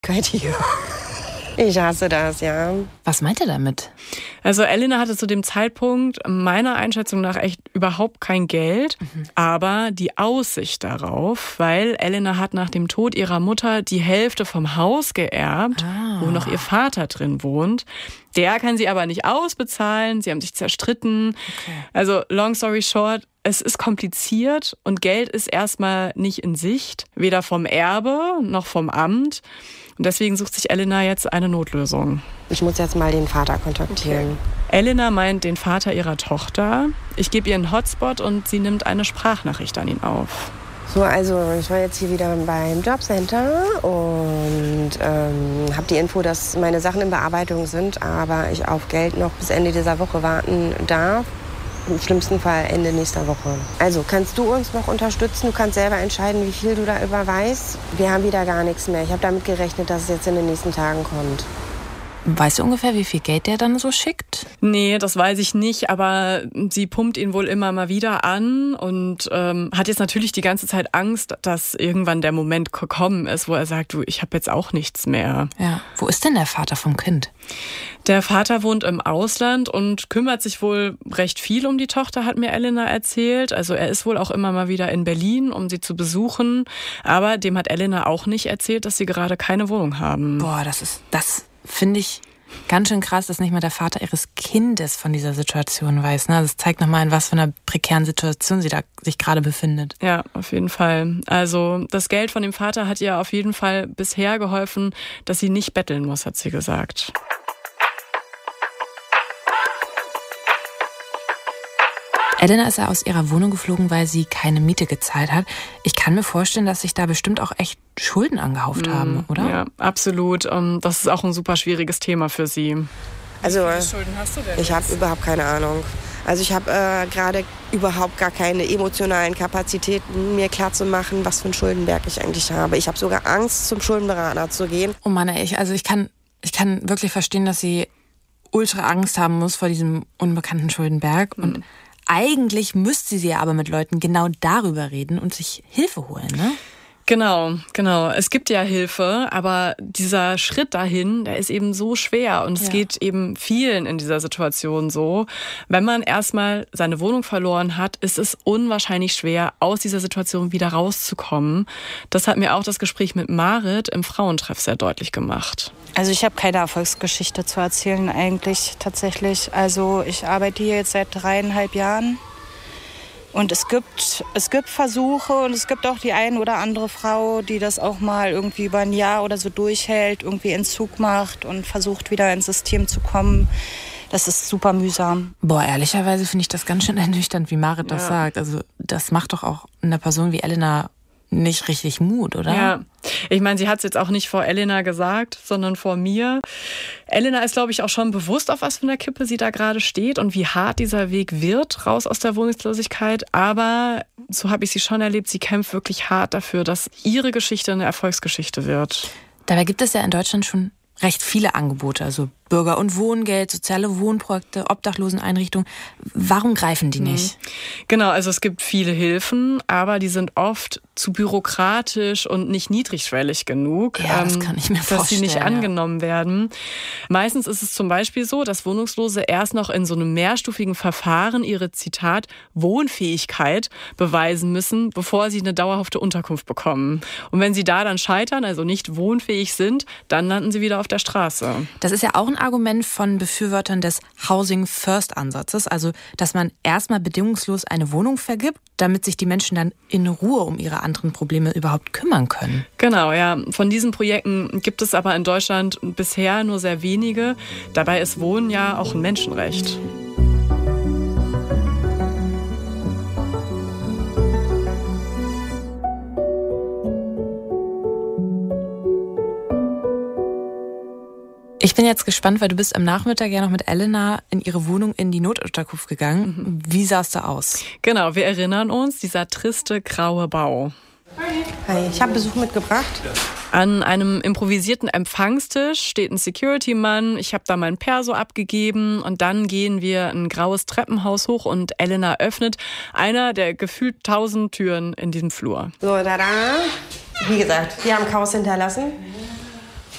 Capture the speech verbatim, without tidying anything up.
Ich hasse das, ja. Was meint er damit? Also Elena hatte zu dem Zeitpunkt meiner Einschätzung nach echt überhaupt kein Geld, mhm. aber die Aussicht darauf, weil Elena hat nach dem Tod ihrer Mutter die Hälfte vom Haus geerbt, ah. wo noch ihr Vater drin wohnt. Der kann sie aber nicht ausbezahlen, sie haben sich zerstritten. Okay. Also long story short, es ist kompliziert und Geld ist erstmal nicht in Sicht, weder vom Erbe noch vom Amt. Und deswegen sucht sich Elena jetzt eine Notlösung. Ich muss jetzt mal den Vater kontaktieren. Okay. Elena meint den Vater ihrer Tochter. Ich gebe ihr einen Hotspot und sie nimmt eine Sprachnachricht an ihn auf. So, also ich war jetzt hier wieder beim Jobcenter und ähm, habe die Info, dass meine Sachen in Bearbeitung sind, aber ich auf Geld noch bis Ende dieser Woche warten darf. Im schlimmsten Fall Ende nächster Woche. Also kannst du uns noch unterstützen? Du kannst selber entscheiden, wie viel du da überweist. Wir haben wieder gar nichts mehr. Ich habe damit gerechnet, dass es jetzt in den nächsten Tagen kommt. Weißt du ungefähr, wie viel Geld der dann so schickt? Nee, das weiß ich nicht, aber sie pumpt ihn wohl immer mal wieder an und ähm, hat jetzt natürlich die ganze Zeit Angst, dass irgendwann der Moment gekommen ist, wo er sagt, du, ich habe jetzt auch nichts mehr. Ja. Wo ist denn der Vater vom Kind? Der Vater wohnt im Ausland und kümmert sich wohl recht viel um die Tochter, hat mir Elena erzählt. Also er ist wohl auch immer mal wieder in Berlin, um sie zu besuchen. Aber dem hat Elena auch nicht erzählt, dass sie gerade keine Wohnung haben. Boah, das ist, das finde ich ganz schön krass, dass nicht mal der Vater ihres Kindes von dieser Situation weiß. Ne? Das zeigt nochmal, in was für einer prekären Situation sie da sich gerade befindet. Ja, auf jeden Fall. Also das Geld von dem Vater hat ihr auf jeden Fall bisher geholfen, dass sie nicht betteln muss, hat sie gesagt. Elena ist ja aus ihrer Wohnung geflogen, weil sie keine Miete gezahlt hat. Ich kann mir vorstellen, dass sich da bestimmt auch echt Schulden angehauft mm, haben, oder? Ja, absolut. Das ist auch ein super schwieriges Thema für sie. Also, wie viele Schulden hast du denn ich habe überhaupt keine Ahnung. Also ich habe äh, gerade überhaupt gar keine emotionalen Kapazitäten, mir klarzumachen, was für einen Schuldenberg ich eigentlich habe. Ich habe sogar Angst, zum Schuldenberater zu gehen. Oh Mann, ich, also ich kann, ich kann wirklich verstehen, dass sie ultra Angst haben muss vor diesem unbekannten Schuldenberg. Und mm. eigentlich müsste sie ja aber mit Leuten genau darüber reden und sich Hilfe holen, ne? Genau, genau. Es gibt ja Hilfe, aber dieser Schritt dahin, der ist eben so schwer und es ja. geht eben vielen in dieser Situation so. Wenn man erstmal seine Wohnung verloren hat, ist es unwahrscheinlich schwer, aus dieser Situation wieder rauszukommen. Das hat mir auch das Gespräch mit Marit im Frauentreff sehr deutlich gemacht. Also ich habe keine Erfolgsgeschichte zu erzählen eigentlich tatsächlich. Also ich arbeite hier jetzt seit dreieinhalb Jahren. Und es gibt, es gibt Versuche und es gibt auch die ein oder andere Frau, die das auch mal irgendwie über ein Jahr oder so durchhält, irgendwie Entzug macht und versucht wieder ins System zu kommen. Das ist super mühsam. Boah, ehrlicherweise finde ich das ganz schön ernüchternd, wie Marit das ja. sagt. Also das macht doch auch einer Person wie Elena nicht richtig Mut, oder? Ja, ich meine, sie hat es jetzt auch nicht vor Elena gesagt, sondern vor mir. Elena ist, glaube ich, auch schon bewusst, auf was für einer Kippe sie da gerade steht und wie hart dieser Weg wird, raus aus der Wohnungslosigkeit. Aber so habe ich sie schon erlebt, sie kämpft wirklich hart dafür, dass ihre Geschichte eine Erfolgsgeschichte wird. Dabei gibt es ja in Deutschland schon recht viele Angebote, also Bürger- und Wohngeld, soziale Wohnprojekte, Obdachloseneinrichtungen. Warum greifen die nicht? Genau, also es gibt viele Hilfen, aber die sind oft zu bürokratisch und nicht niedrigschwellig genug, ja, das kann ich mir vorstellen, dass sie nicht ja. angenommen werden. Meistens ist es zum Beispiel so, dass Wohnungslose erst noch in so einem mehrstufigen Verfahren ihre, Zitat, Wohnfähigkeit beweisen müssen, bevor sie eine dauerhafte Unterkunft bekommen. Und wenn sie da dann scheitern, also nicht wohnfähig sind, dann landen sie wieder auf der Straße. Das ist ja auch ein Argument von Befürwortern des Housing-First-Ansatzes, also dass man erstmal bedingungslos eine Wohnung vergibt, damit sich die Menschen dann in Ruhe um ihre anderen Probleme überhaupt kümmern können. Genau, ja. Von diesen Projekten gibt es aber in Deutschland bisher nur sehr wenige. Dabei ist Wohnen ja auch ein Menschenrecht. Ich bin jetzt gespannt, weil du bist am Nachmittag ja noch mit Elena in ihre Wohnung in die Notunterkunft gegangen. Mhm. Wie sah es da aus? Genau, wir erinnern uns, dieser triste graue Bau. Hi, ich habe Besuch mitgebracht. An einem improvisierten Empfangstisch steht ein Security-Mann. Ich habe da mein Perso abgegeben und dann gehen wir ein graues Treppenhaus hoch und Elena öffnet einer der gefühlt tausend Türen in diesem Flur. So, tada. Wie gesagt, wir haben Chaos hinterlassen.